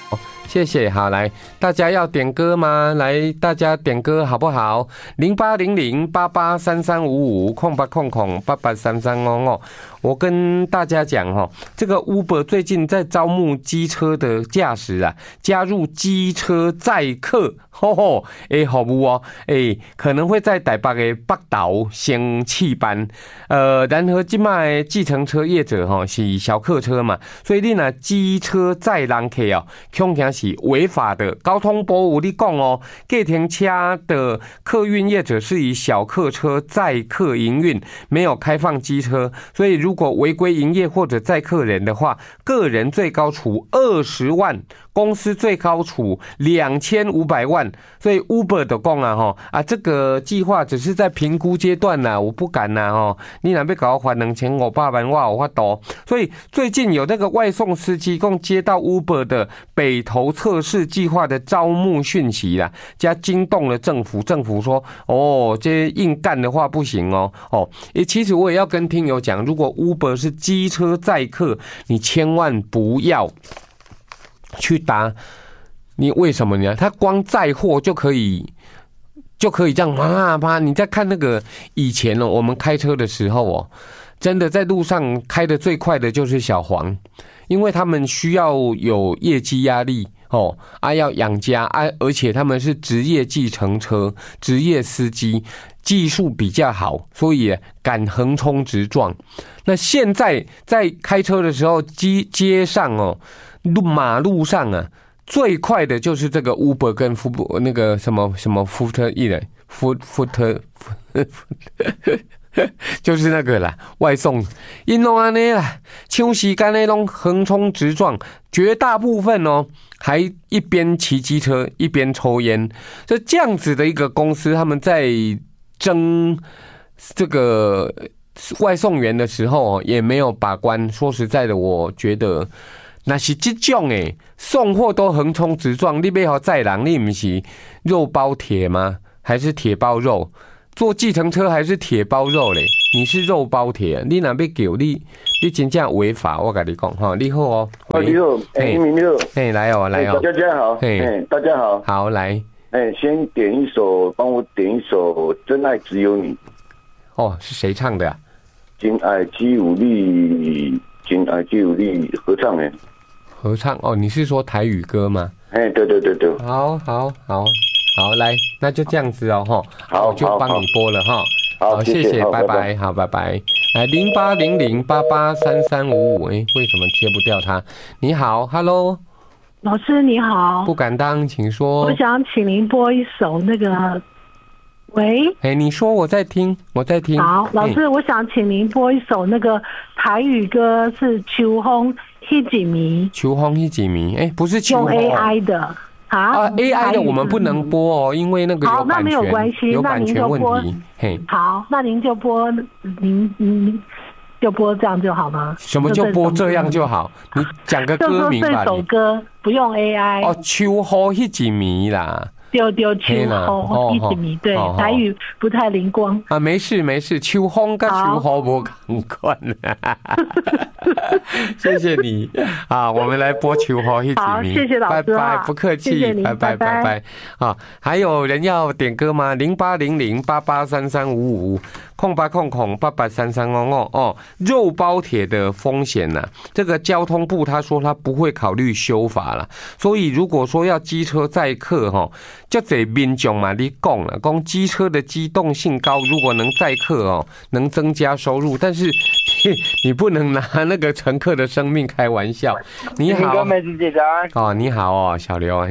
谢谢，好，来，大家要点歌吗？来，大家点歌好不好？0800883355，0800883355。我跟大家讲哈，这个 Uber 最近在招募机车的驾驶啊，加入机车载客，吼吼，服务哦，可能会在台北的北投先试办。然后现在计程车业者哈是小客车嘛，所以你若机车载人客哦，恐惊是违法的。交通部有你讲哦，计程车的客运业者是以小客车载客营运，没有开放机车，所以如果违规营业或者载客人的话，个人最高处20万，公司最高处2500万。所以 Uber 的讲啊，这个计划只是在评估阶段啦，我不敢啦吼。你若要给我还2500万，我有法度。所以最近有那个外送司机共接到 Uber 的北投测试计划的招募讯息啦，加惊动了政府。政府说这硬干的话不行哦。其实我也要跟听友讲，如果 Uber 是机车载客，你千万不要去搭。你为什么呢？他光载货就可以这样啪！你在看那个以前我们开车的时候真的在路上开的最快的就是小黄，因为他们需要有业绩压力要养家而且他们是职业计程车、职业司机，技术比较好，所以敢横冲直撞。那现在在开车的时候，街上马路上啊，最快的就是这个 Uber 跟那个什么 Foot 就是那个啦，外送，因拢安尼啦，抢时间的拢横冲直撞，绝大部分还一边骑机车一边抽烟。这样子的一个公司，他们在争这个外送员的时候也没有把关。说实在的，我觉得那是这种送货都横冲直撞，你要载人，你不是肉包铁吗？还是铁包肉？坐计程车还是铁包肉嘞？你是肉包铁，你哪要叫你真正违法？我跟你讲哈，你好哦， 你好，你好， 来哦， 大家好，大家好， 好来， 先帮我点一首《真爱只有你》。 是谁唱的啊？ 真爱只有你，真爱只有你，合唱的。 合唱你是说台语歌吗？ 对。 好，来，那就这样子好，我就帮你播了哈。好，谢谢，拜拜，好，拜拜。来0800883355，为什么接不掉他？你好 ，Hello， 老师你好， 不敢当，请说。 我想请您播一首那个，喂， 你说，我在听。 好，老师，我想请您播一首那个台语歌，是秋风迄一暝。秋风迄一暝，不是秋风。用 AI 的。 AI 的我们不能播因为那个有版权， 那没有关系， 有版权问题。 好，那您就播，您就播这样就好吗？ 什么就播这样就好？你讲个歌名吧。 就说这首歌不用 AI。 秋雨迄一暝啦。 丢秋雨一暝，对，台语不太灵光没事，秋风跟秋雨不同款谢谢你我们来播秋雨一暝， 谢谢老师， 拜拜，不客气，拜拜还有人要点歌吗？0800883355，0800883355肉包铁的风险这个交通部他说他不会考虑修法了，所以如果说要机车载客就这民众嘛，你讲机车的机动性高，如果能载客能增加收入，但是你不能拿那个乘客的生命开玩笑。你好，你好小刘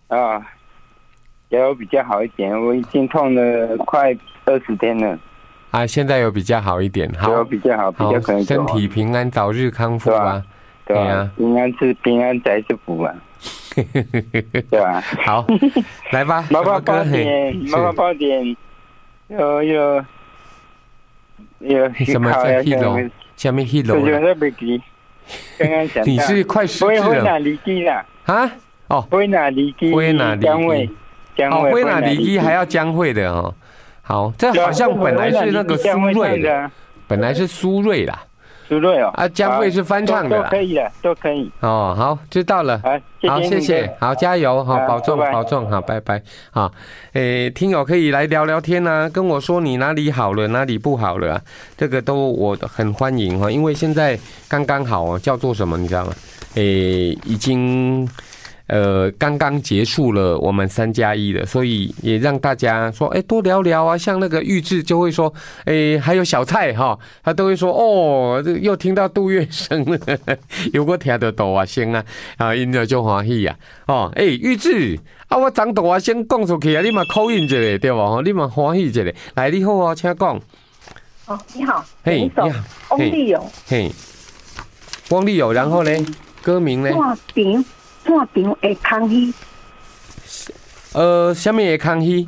有比较好一点，我已经痛了快20天了。 现在有比较好一点， 有比较好，比较可能身体平安，早日康复啊！ 对啊，平安才是福啊！对吧？ 好，来吧， 妈妈宝典，有什么在 hero？ 下面 hero？ 刚刚想你是快失智了？ 会哪离机啦？会哪离机？姜惠， 会哪离机还要姜惠的好，这好像本来是那个苏芮的，本来是苏芮啦。 苏芮哦， 啊，江蕙是翻唱的， 都可以的，都可以。 哦，好，知道了。好，谢谢，好，加油，好，保重，保重，好，拜拜。好，听友可以来聊聊天啊，跟我说你哪里好了，哪里不好了啊，这个都我很欢迎哈，因为现在刚刚好哦，叫做什么，你知道吗？已经。刚刚结束了我们3+1了，所以也让大家说，多聊聊啊。像那个玉智就会说，还有小蔡哈，他都会说，哦，又听到杜月笙了，有我听到杜月笙啊，因就欢喜啊。哦，玉智啊，我张杜月笙讲出去啊，你嘛口音一下对不？你嘛欢喜一下。来，你好啊，请讲。 哦，你好， 嘿，你好， 汪丽友， 嘿，汪丽友，然后呢，歌名呢？ 线场的空虚， 什么的空虚？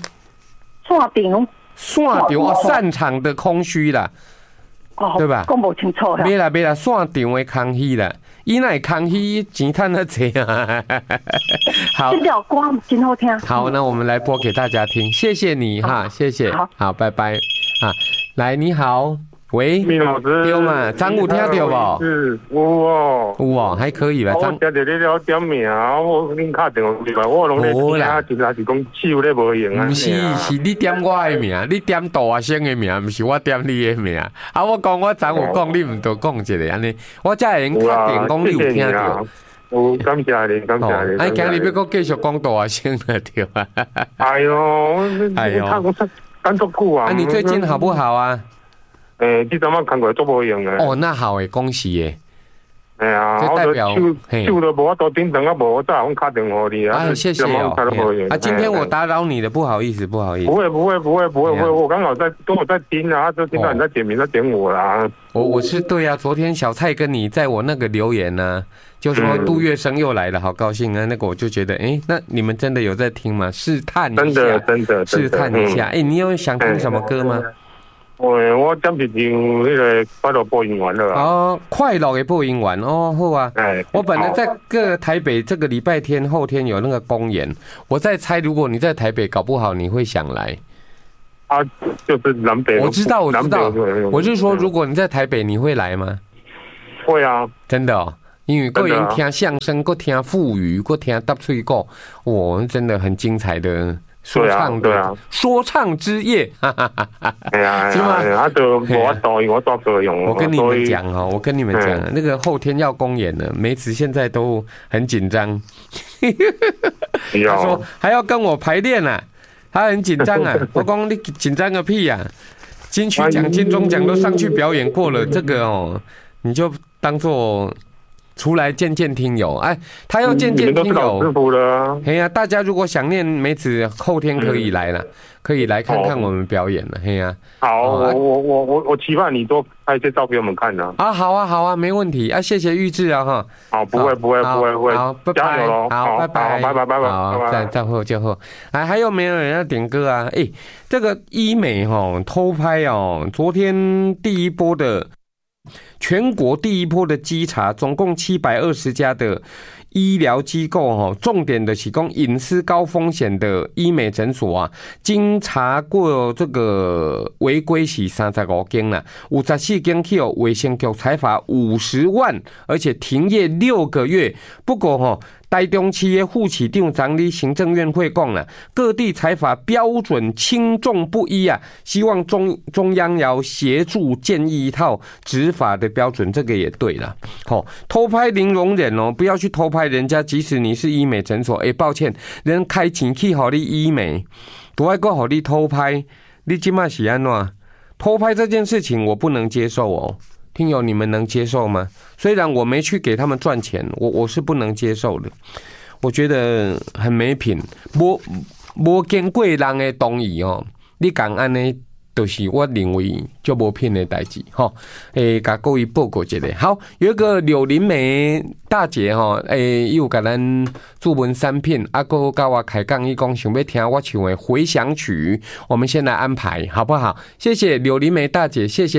线场哦，散场的空虚啦，对吧？ 讲不清楚啦。 没啦，线场的空虚啦，伊那空虚钱赚得济啊。好， 这条歌真好听。 好，那我们来播给大家听，谢谢你哈，谢谢，好，拜拜啊。来，你好。喂， 米老师， 对嘛？张有听到无？ 是，有哦， 还可以啦。 我听到你了点名，我恁打电话过来，我拢咧听，真正是讲手咧无用啊。不是， 是你点我的名，你点杜阿生的名，不是我点你的名。啊，我讲我张有讲，你唔多讲一下安尼，我才会确定讲你有听到。 有感谢你，感谢你。 今日要搁继续讲杜阿生了对啊。 哎呦，我干足久啊。 你最近好不好啊？ 这阵仔看过做无用的。 哦，那好诶，恭喜耶！ 哎呀，这代表手都无法度顶顿啊，无我再用打电话你啊。 谢谢哦。啊，今天我打扰你了，不好意思。不会， 我刚好都有在听啊，就听到你在点名，在点我啦。 我是对啊，昨天小蔡跟你在我那个留言呢，就说杜月笙又来了，好高兴啊！那个我就觉得，那你们真的有在听吗？试探一下， 真的试探一下。你有想听什么歌吗？ 我暂时就那个快乐播音完了哦，快乐的播音完哦，好啊。我本来在台北这个礼拜天后天有那个公演，我在猜，如果你在台北，搞不好你会想来。 啊，就是南北。 我知道。我是说，如果你在台北，你会来吗？ 会啊， 真的哦。因为个人听相声，各听腹语，各听搭吹鼓，真的很精彩的。说唱的说唱之夜， 哎呀，是吗？他都我导演，我做歌用。 我跟你们讲哦，那个后天要公演了，梅子现在都很紧张。他说还要跟我排练啊，他很紧张啊。我讲你紧张个屁啊！金曲奖、金钟奖都上去表演过了，这个哦，你就当做。出来见见听友，他要见见听友。嘿呀，大家如果想念梅子，后天可以来了，可以来看看我们表演了。嘿呀， 好，我期盼你多拍一些照给我们看呢。 好啊，没问题啊，谢谢玉智啊哈。 好，不会， 好，拜拜，加油喽，好，拜拜， 好， 再后，还有没有人要点歌啊？这个医美偷拍昨天第一波的。全国第一波的稽查，总共720家的医疗机构重点的是讲隐私高风险的医美诊所啊，经查过这个违规是35间啦，有14间去卫生局裁罚50万，而且停业6个月。不过台中市的副市长张理行政院会讲了，各地裁罚标准轻重不一啊，希望中央要协助建议一套执法的标准，这个也对了。偷拍零容忍不要去偷拍人家，即使你是医美诊所，抱歉，人开钱去给你医美，都还够给你偷拍，你现在是怎样？偷拍这件事情我不能接受哦。听友，你们能接受吗？虽然我没去给他们赚钱，我是不能接受的。我觉得很没品，没经过人的同意你讲安尼，就是我认为就无品的代志给各位报告一下。好，有一个柳林梅大姐又给咱注文3片，还跟我开讲，伊讲想要听我唱的回响曲，我们先来安排好不好？谢谢柳林梅大姐，谢谢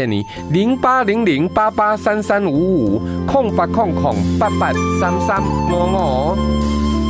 你。0800883355 0800883355。